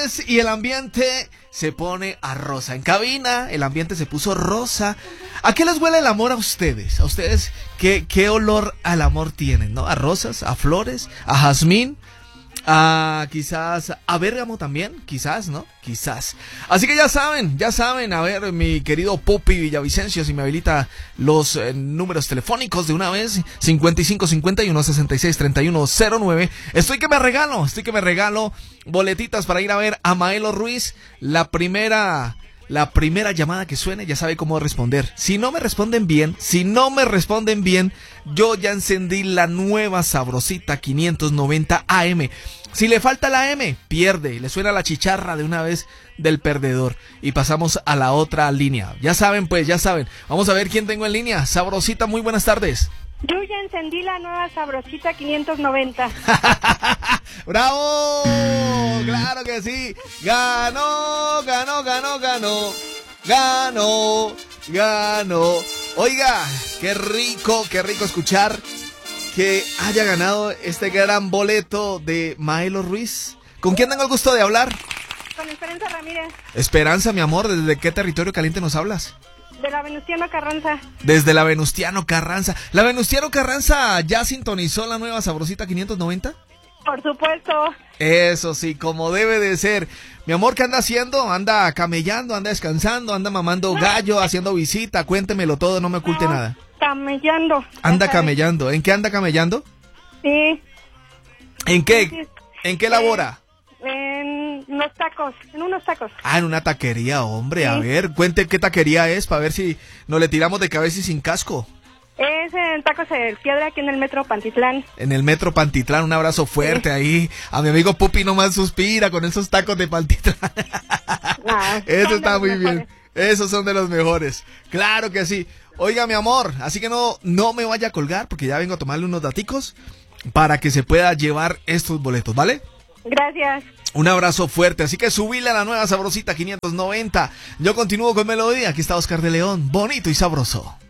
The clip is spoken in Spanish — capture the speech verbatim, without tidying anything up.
viernes y el ambiente se pone a rosa. En cabina el ambiente se puso rosa. ¿A qué les huele el amor a ustedes? ¿A ustedes qué, qué olor al amor tienen, no? ¿A rosas? ¿A flores? ¿A jazmín? Ah, quizás a Bérgamo también, quizás, ¿no? Quizás. Así que ya saben, ya saben, a ver, mi querido Pupi Villavicencio, si me habilita los eh, números telefónicos de una vez, cincuenta y cinco cincuenta y uno sesenta y seis treinta y uno cero nueve. Estoy que me regalo, estoy que me regalo boletitas para ir a ver a Maelo Ruiz. La primera... La primera llamada que suene ya sabe cómo responder. Si no me responden bien, si no me responden bien, yo ya encendí la nueva sabrosita quinientos noventa A M. Si le falta la M, pierde. Le suena la chicharra de una vez del perdedor. Y pasamos a la otra línea. Ya saben, pues, ya saben. Vamos a ver quién tengo en línea. Sabrosita, muy buenas tardes. Yo ya encendí la nueva sabrosita quinientos noventa. ¡Bravo! ¡Claro que sí! ¡Ganó, ganó, ganó, ganó! ¡Ganó, ganó! Oiga, qué rico, qué rico escuchar que haya ganado este gran boleto de Maelo Ruiz. ¿Con quién tengo el gusto de hablar? Con Esperanza Ramírez. Esperanza, mi amor, ¿desde qué territorio caliente nos hablas? De la Venustiano Carranza. Desde la Venustiano Carranza. ¿La Venustiano Carranza ya sintonizó la nueva sabrosita quinientos noventa? Por supuesto. Eso sí, como debe de ser. Mi amor, ¿qué anda haciendo? ¿Anda camellando? ¿Anda descansando? ¿Anda mamando gallo? ¿Haciendo visita? Cuéntemelo todo, no me oculte no, nada. Camellando. Anda camellando. ¿En qué anda camellando? Sí. ¿En qué? Sí, sí. ¿En qué labora? En unos tacos, en unos tacos. Ah, en una taquería, hombre. Sí. A ver, cuente qué taquería es para ver si nos le tiramos de cabeza y sin casco. Es en Tacos El Piedra, aquí en el Metro Pantitlán. En el Metro Pantitlán, un abrazo fuerte sí. Ahí. A mi amigo Pupi nomás suspira con esos tacos de Pantitlán. No, eso está muy bien. Esos son de los mejores. Claro que sí. Oiga, mi amor, así que no, no me vaya a colgar porque ya vengo a tomarle unos daticos para que se pueda llevar estos boletos, ¿vale? Gracias. Un abrazo fuerte, así que subile a la nueva sabrosita quinientos noventa. Yo continúo con melodía, aquí está Oscar de León, bonito y sabroso.